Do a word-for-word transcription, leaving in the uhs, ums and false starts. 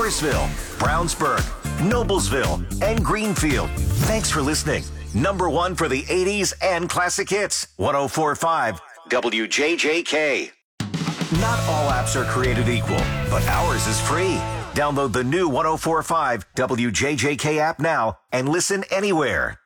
Forestville, Brownsburg, Noblesville, and Greenfield. Thanks for listening. Number one for the eighties and classic hits. one oh four point five W J J K. Not all apps are created equal, but ours is free. Download the new one oh four point five W J J K app now and listen anywhere.